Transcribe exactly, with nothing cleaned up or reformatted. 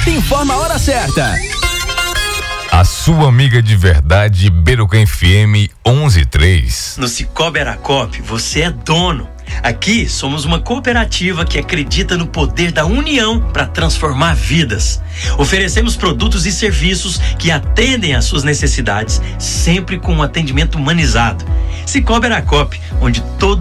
informa a hora certa. A sua amiga de verdade, Beruca F M onze três. No Cicobi Aracop, você é dono. Aqui somos uma cooperativa que acredita no poder da união para transformar vidas. Oferecemos produtos e serviços que atendem às suas necessidades, sempre com um atendimento humanizado. Cicobi Aracop, onde todo